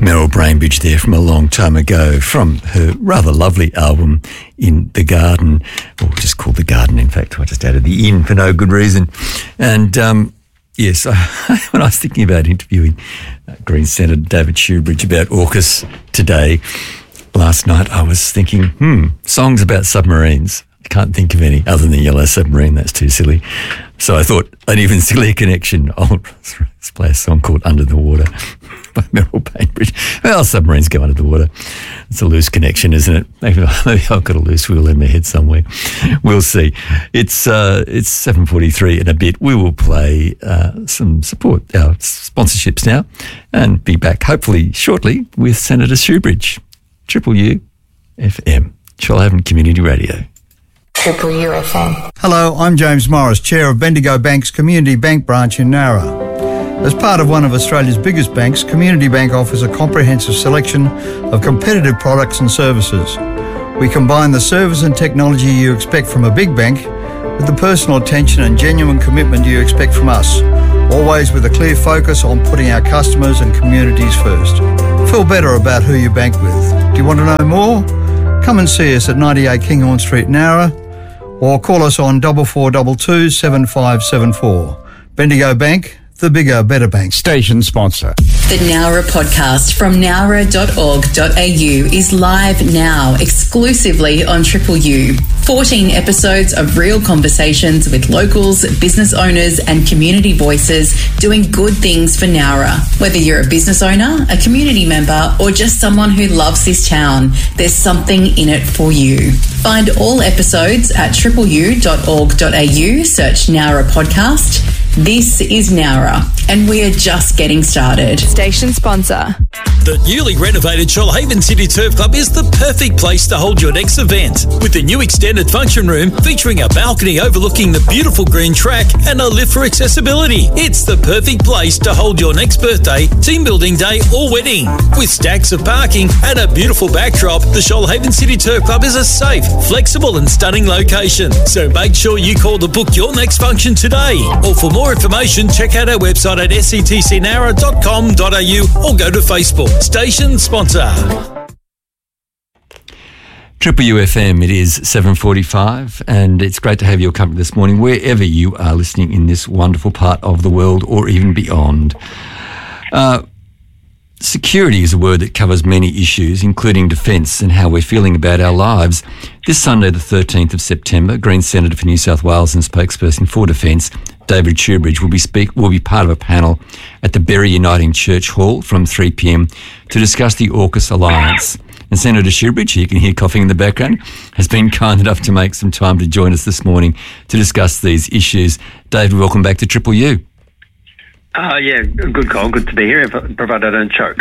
Meryl Brainbridge there from a long time ago, from her rather lovely album In the Garden, or just called The Garden, in fact. I just added the in for no good reason. And yes, when I was thinking about interviewing Green Senator David Shoebridge about AUKUS today, last night, I was thinking, songs about submarines. I can't think of any other than Yellow Submarine. That's too silly. So I thought an even sillier connection. I'll play a song called Under the Water by Meryl Brainbridge. Well, submarines go under the water. It's a loose connection, isn't it? Maybe I've got a loose wheel in my head somewhere. We'll see. It's 7:43 in a bit. We will play some support, our sponsorships now, and be back hopefully shortly with Senator Shoebridge. Triple U FM, Shoalhaven Community Radio. Triple U FM. Hello, I'm James Morris, Chair of Bendigo Bank's Community Bank branch in Nowra. As part of one of Australia's biggest banks, Community Bank offers a comprehensive selection of competitive products and services. We combine the service and technology you expect from a big bank with the personal attention and genuine commitment you expect from us, always with a clear focus on putting our customers and communities first. Feel better about who you bank with. Do you want to know more? Come and see us at 98 Kinghorn Street, Nowra, or call us on 4422 7574. Bendigo Bank, the bigger, better bank. Station sponsor. The Nowra podcast from nowra.org.au is live now, exclusively on Triple U. 14 episodes of real conversations with locals, business owners and community voices doing good things for Nowra. Whether you're a business owner, a community member or just someone who loves this town, there's something in it for you. Find all episodes at tripleu.org.au, search Nowra podcast. This is Nowra, and we are just getting started. Station sponsor. The newly renovated Shoalhaven City Turf Club is the perfect place to hold your next event. With the new extended function room featuring a balcony overlooking the beautiful green track and a lift for accessibility. It's the perfect place to hold your next birthday, team building day or wedding. With stacks of parking and a beautiful backdrop, the Shoalhaven City Turf Club is a safe, flexible and stunning location. So make sure you call to book your next function today. Or for more information, check out our website at sctcnowra.com.au or go to Facebook. Station sponsor. Triple UFM, it is 7:45 and it's great to have your company this morning wherever you are listening in this wonderful part of the world or even beyond. Security is a word that covers many issues, including defence and how we're feeling about our lives. This Sunday, the 13th of September, Green Senator for New South Wales and spokesperson for Defence, David Shoebridge, will be part of a panel at the Berry Uniting Church Hall from 3 p.m. to discuss the AUKUS alliance. And Senator Shoebridge, you can hear coughing in the background, has been kind enough to make some time to join us this morning to discuss these issues. David, welcome back to Triple U. Yeah, good call. Good to be here, provided I don't choke.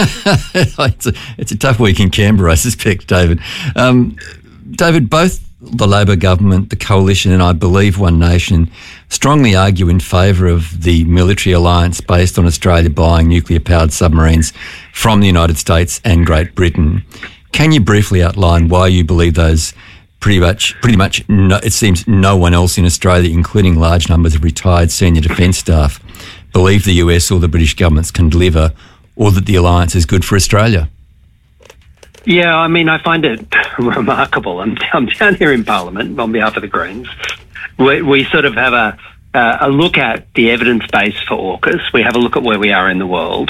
It's a tough week in Canberra, I suspect, David. David, both the Labor government, the Coalition and I believe One Nation strongly argue in favour of the military alliance based on Australia buying nuclear-powered submarines from the United States and Great Britain. Can you briefly outline why you believe those pretty much it seems no one else in Australia, including large numbers of retired senior defence staff, believe the US or the British governments can deliver, or that the alliance is good for Australia? Yeah, I mean, I find it remarkable. I'm down here in Parliament on behalf of the Greens. We sort of have a look at the evidence base for AUKUS. We have a look at where we are in the world.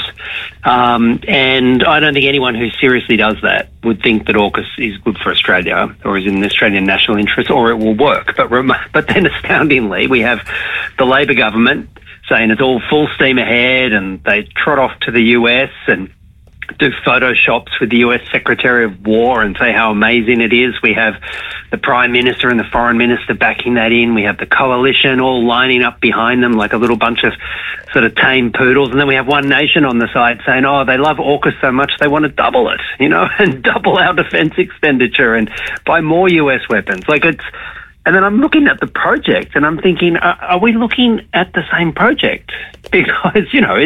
And I don't think anyone who seriously does that would think that AUKUS is good for Australia or is in the Australian national interest or it will work. But then astoundingly, we have the Labor government saying it's all full steam ahead and they trot off to the US and do photoshops with the US Secretary of War and say how amazing it is. We have the Prime Minister and the Foreign Minister backing that in. We have the Coalition all lining up behind them like a little bunch of sort of tame poodles. And then we have One Nation on the side saying, oh, they love AUKUS so much they want to double it, and double our defence expenditure and buy more US weapons. And then I'm looking at the project and I'm thinking, are we looking at the same project? Because,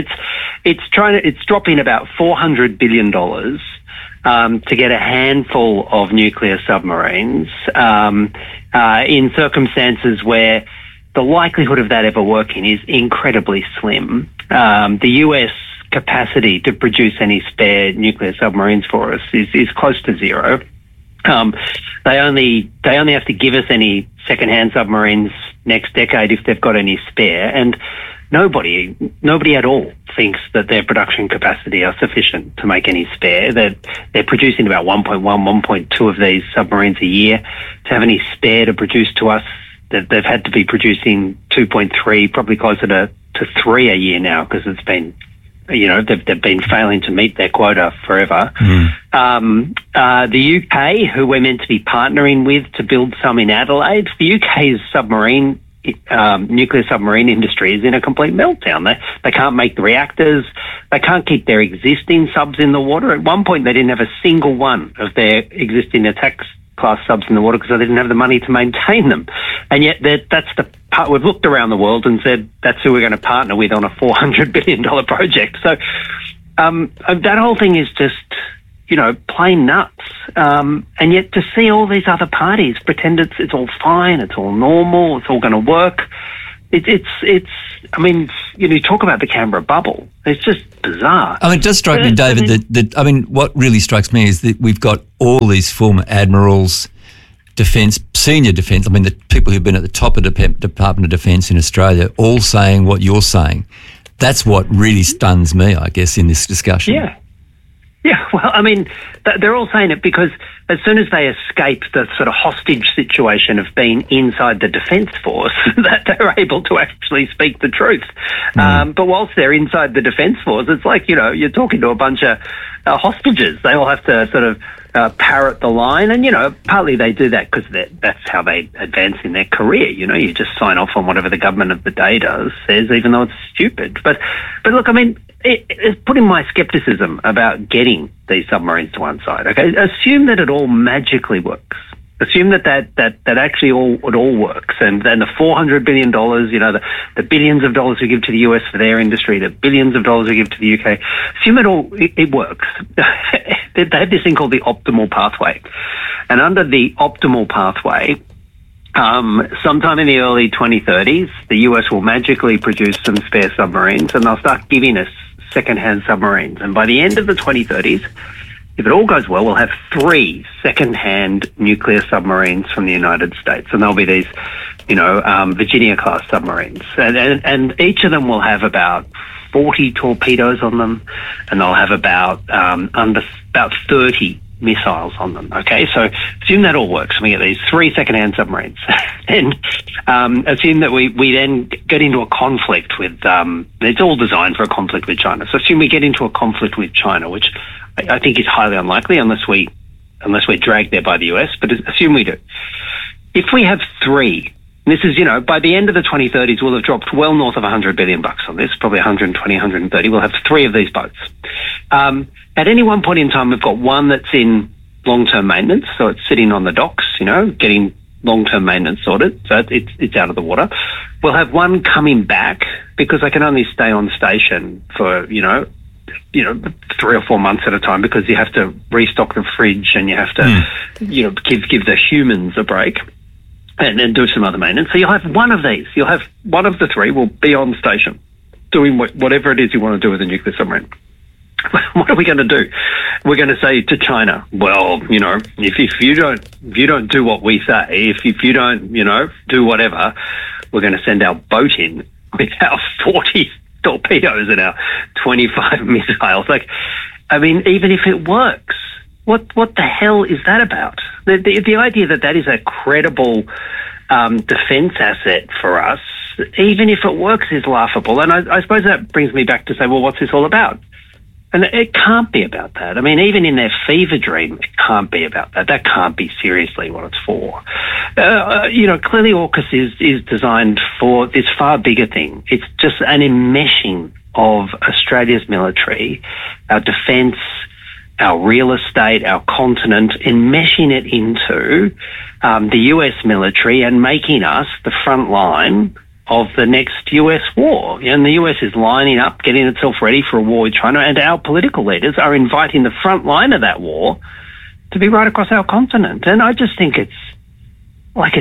it's dropping about $400 billion to get a handful of nuclear submarines in circumstances where the likelihood of that ever working is incredibly slim. The US capacity to produce any spare nuclear submarines for us is close to zero. They only have to give us any second-hand submarines next decade if they've got any spare, and nobody at all thinks that their production capacity are sufficient to make any spare. They're producing about 1.1, 1.2 of these submarines a year. To have any spare to produce to us, they've had to be producing 2.3, probably closer to 3 a year now, because it's been, they've been failing to meet their quota forever. The UK, who we're meant to be partnering with to build some in Adelaide, the UK's nuclear submarine industry is in a complete meltdown. They can't make the reactors. They can't keep their existing subs in the water. At one point, they didn't have a single one of their existing attack class subs in the water because they didn't have the money to maintain them. And yet that's the part we've looked around the world and said that's who we're going to partner with on a $400 billion project. So that whole thing is just, plain nuts. And yet to see all these other parties pretend it's all fine, it's all normal, it's all going to work. You talk about the Canberra bubble. It's just bizarre. It does strike me, David, that what really strikes me is that we've got all these former admirals, senior defence, the people who've been at the top of the Department of Defence in Australia, all saying what you're saying. That's what really stuns me, I guess, in this discussion. Yeah. Yeah, well, they're all saying it because as soon as they escape the sort of hostage situation of being inside the Defence Force, that they're able to actually speak the truth. But whilst they're inside the Defence Force, it's like, you're talking to a bunch of hostages. They all have to sort of parrot the line. And, partly they do that because that's how they advance in their career. You just sign off on whatever the government of the day says, even though it's stupid. But look, it's putting my scepticism about getting these submarines to one side. Okay, assume that it all magically works. Assume that actually it all works, and then the $400 billion, the billions of dollars we give to the US for their industry, the billions of dollars we give to the UK. Assume it works. They have this thing called the optimal pathway, and under the optimal pathway, sometime in the early 2030s, the US will magically produce some spare submarines, and they'll start giving us second-hand submarines. And by the end of the 2030s, if it all goes well, we'll have 3 second-hand nuclear submarines from the United States, and they'll be these, Virginia-class submarines. And each of them will have about 40 torpedoes on them, and they'll have about 30 missiles on them. Okay, so assume that all works. We get these 3 second-hand submarines, and assume that we then get into a conflict with. It's all designed for a conflict with China. So assume we get into a conflict with China, which I think is highly unlikely unless we're dragged there by the US. But assume we do. If we have 3. This is, by the end of the 2030s, we'll have dropped well north of $100 billion on this, probably 120, 130. We'll have 3 of these boats. At any one point in time, we've got one that's in long-term maintenance, so it's sitting on the docks, getting long-term maintenance sorted, so it's out of the water. We'll have one coming back because they can only stay on station for, 3 or 4 months at a time because you have to restock the fridge and you have to, give the humans a break. And do some other maintenance. So you'll have one of these. You'll have one of the 3 will be on station doing whatever it is you want to do with a nuclear submarine. What are we going to do? We're going to say to China, well, if you don't do what we say, if you don't, do whatever, we're going to send our boat in with our 40 torpedoes and our 25 missiles. Even if it works, what the hell is that about? The idea that is a credible defence asset for us, even if it works, is laughable. And I suppose that brings me back to say, well, what's this all about? And it can't be about that. Even in their fever dream, it can't be about that. That can't be seriously what it's for. Clearly AUKUS is designed for this far bigger thing. It's just an enmeshing of Australia's military, our defence, our real estate, our continent, enmeshing it into the US military and making us the front line of the next US war. And the US is lining up, getting itself ready for a war with China, and our political leaders are inviting the front line of that war to be right across our continent. And I just think it's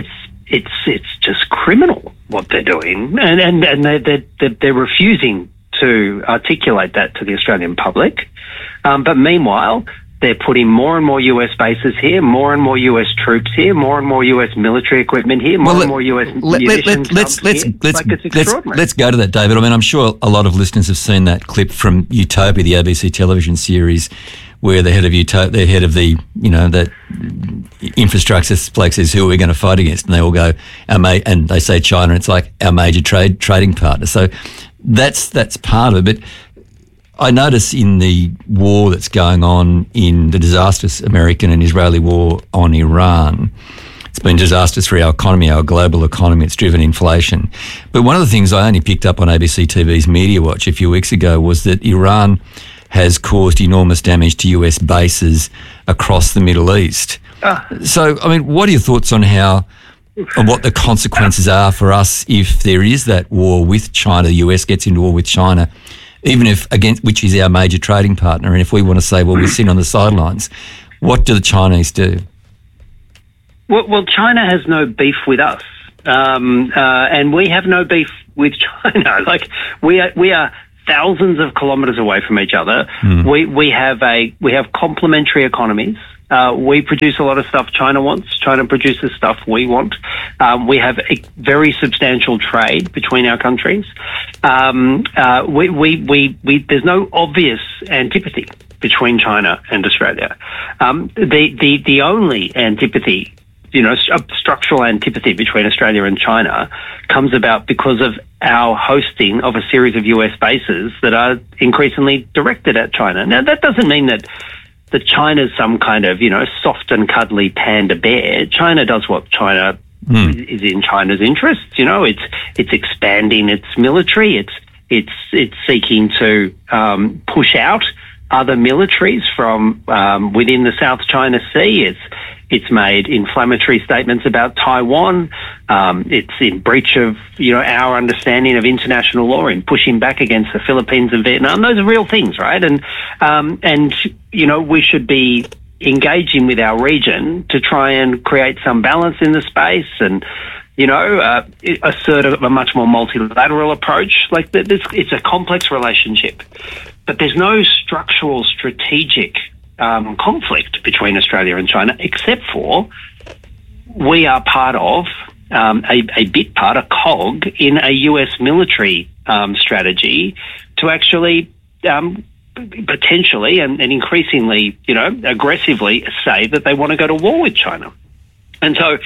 just criminal what they're doing, and they're refusing to articulate that to the Australian public. But meanwhile, they're putting more and more US bases here, more and more US troops here, more and more US military equipment here, more and more US munitions hubs here. Let's go to that, David. I mean, I'm sure a lot of listeners have seen that clip from Utopia, the ABC television series, where the head of the infrastructure bloke says, "Who are we going to fight against?" And they all go, and they say China. It's like our major trading partner. So that's part of it. But I notice in the war that's going on, in the disastrous American and Israeli war on Iran, it's been disastrous for our economy, our global economy. It's driven inflation. But one of the things I only picked up on ABC TV's Media Watch a few weeks ago was that Iran has caused enormous damage to US bases across the Middle East. So, I mean, what are your thoughts on what the consequences are for us if there is that war with China, the US gets into war with China, even which is our major trading partner, and if we want to say, well, we're sitting on the sidelines, what do the Chinese do? Well, China has no beef with us, and we have no beef with China. Like we are thousands of kilometres away from each other. We have complementary economies. We produce a lot of stuff China wants. China produces stuff we want. We have a very substantial trade between our countries. There's no obvious antipathy between China and Australia. The only antipathy, structural antipathy between Australia and China comes about because of our hosting of a series of US bases that are increasingly directed at China. Now, that doesn't mean that China's some kind of, soft and cuddly panda bear. China does what China is in China's interests. It's expanding its military. It's seeking to push out other militaries from within the South China Sea. It's made inflammatory statements about Taiwan. It's in breach of, our understanding of international law in pushing back against the Philippines and Vietnam. Those are real things, right? And we should be engaging with our region to try and create some balance in the space and, assert a much more multilateral approach. Like it's a complex relationship, but there's no structural strategic conflict between Australia and China, except for we are part of a cog in a US military strategy to actually potentially and increasingly, aggressively say that they want to go to war with China. And so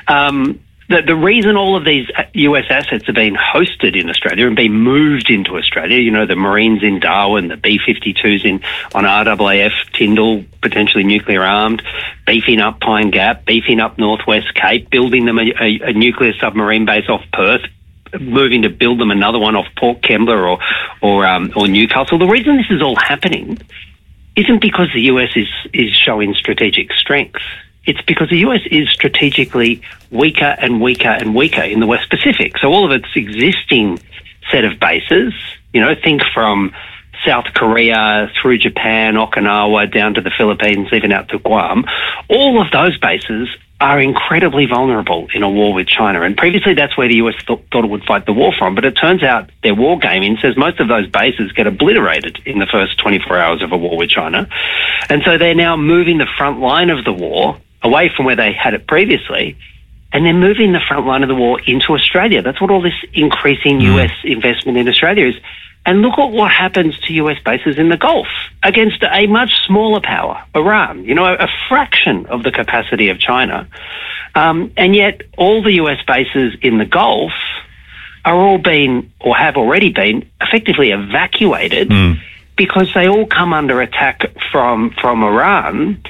the reason all of these US assets are being hosted in Australia and being moved into Australia, the Marines in Darwin, the B-52s on RAAF, Tyndall, potentially nuclear armed, beefing up Pine Gap, beefing up Northwest Cape, building them a nuclear submarine base off Perth, moving to build them another one off Port Kembla or Newcastle. The reason this is all happening isn't because the US is showing strategic strength. It's because the US is strategically weaker and weaker and weaker in the West Pacific. So all of its existing set of bases, think from South Korea through Japan, Okinawa, down to the Philippines, even out to Guam, all of those bases are incredibly vulnerable in a war with China. And previously that's where the US thought it would fight the war from. But it turns out their war gaming says most of those bases get obliterated in the first 24 hours of a war with China. And so they're now moving the front line of the war away from where they had it previously, and they're moving the front line of the war into Australia. That's what all this increasing US investment in Australia is. And look at what happens to US bases in the Gulf against a much smaller power, Iran, a fraction of the capacity of China. And yet all the US bases in the Gulf are all being, or have already been, effectively evacuated because they all come under attack from Iran,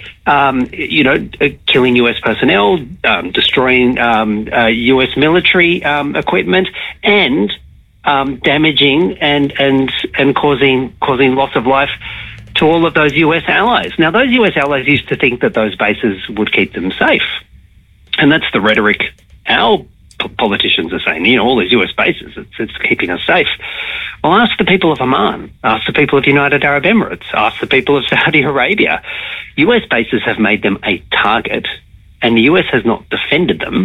killing US personnel, destroying US military equipment, and damaging and causing loss of life to all of those US allies. Now, those US allies used to think that those bases would keep them safe, and that's the rhetoric our politicians are saying. All these US bases, it's keeping us safe. Well, ask the people of Oman, ask the people of the United Arab Emirates, ask the people of Saudi Arabia. US bases have made them a target, and the US has not defended them.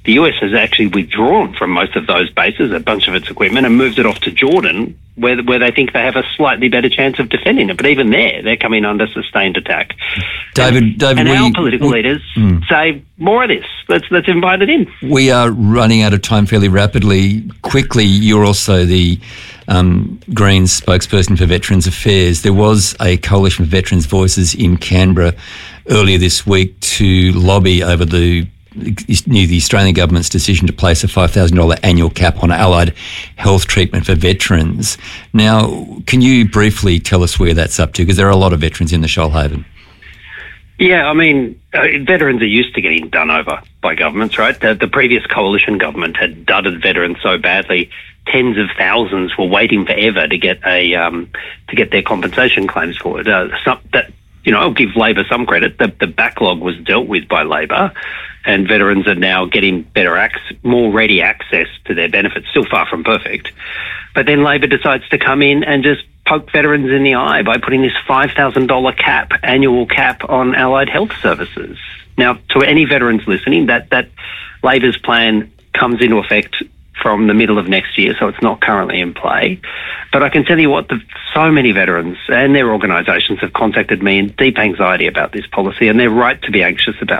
the US has actually withdrawn from most of those bases, a bunch of its equipment, and moved it off to Jordan, where they think they have a slightly better chance of defending it. But even there, they're coming under sustained attack. David, and our political leaders say, more of this. Let's invite it in. We are running out of time fairly rapidly. Quickly, you're also the Greens spokesperson for Veterans Affairs. There was a coalition of Veterans Voices in Canberra earlier this week to lobby over the Australian government's decision to place a $5,000 annual cap on allied health treatment for veterans. Now, can you briefly tell us where that's up to? Because there are a lot of veterans in the Shoalhaven. Yeah, I mean, veterans are used to getting done over by governments, right? The previous coalition government had dudded veterans so badly, tens of thousands were waiting forever to get their compensation claims forward. I'll give Labor some credit. The backlog was dealt with by Labor, and veterans are now getting more ready access to their benefits. Still far from perfect, but then Labor decides to come in and just poke veterans in the eye by putting this $5,000 annual cap on allied health services. Now, to any veterans listening, that Labor's plan comes into effect from the middle of next year, so it's not currently in play. But I can tell you what, so many veterans and their organisations have contacted me in deep anxiety about this policy, and they're right to be anxious about